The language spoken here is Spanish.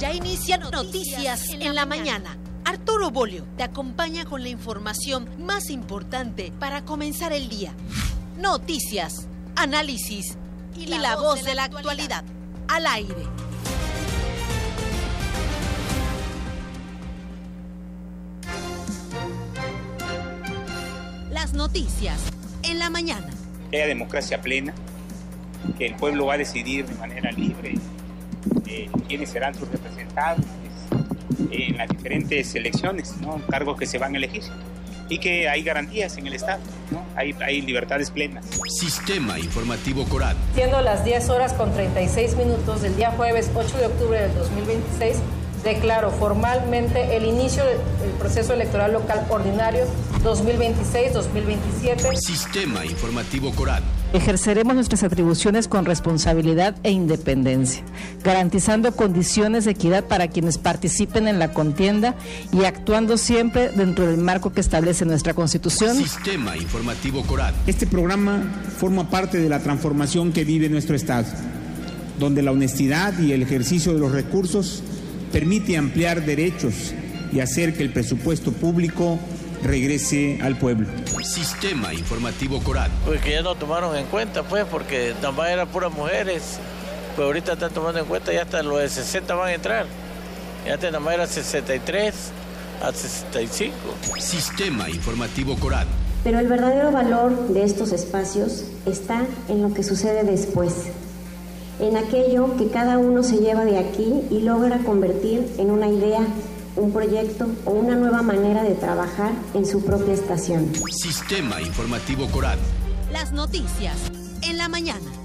Ya inicia Noticias en la mañana. Arturo Bolio te acompaña con la información más importante para comenzar el día. Noticias, análisis y la voz de la actualidad. Al aire. Las noticias en la mañana. Que haya democracia plena, que el pueblo va a decidir de manera libre quiénes serán sus representantes en las diferentes elecciones, ¿no? Cargos que se van a elegir, y que hay garantías en el Estado, ¿no? Hay libertades plenas. Sistema Informativo Corán. Siendo las 10:36 del día jueves 8 de octubre del 2026, declaro formalmente el inicio del proceso electoral local ordinario 2026-2027. Sistema Informativo Corán. Ejerceremos nuestras atribuciones con responsabilidad e independencia, garantizando condiciones de equidad para quienes participen en la contienda y actuando siempre dentro del marco que establece nuestra Constitución. Sistema Informativo Corán. Este programa forma parte de la transformación que vive nuestro Estado, donde la honestidad y el ejercicio de los recursos permite ampliar derechos y hacer que el presupuesto público regrese al pueblo. Sistema Informativo Corán. Pues que ya no tomaron en cuenta, pues, porque nada más eran puras mujeres. Pues ahorita están tomando en cuenta, ya hasta los de 60 van a entrar. Ya antes nada más era 63 a 65. Sistema Informativo Corán. Pero el verdadero valor de estos espacios está en lo que sucede después, en aquello que cada uno se lleva de aquí y logra convertir en una idea, un proyecto o una nueva manera de trabajar en su propia estación. Sistema Informativo Corán. Las noticias en la mañana.